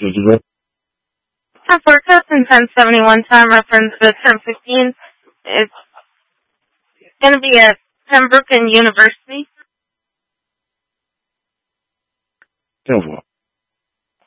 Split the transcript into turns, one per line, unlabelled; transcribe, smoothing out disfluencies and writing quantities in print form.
Forecast in 1071 time reference to term 15. It's going to be at Pembroke University.
Au revoir.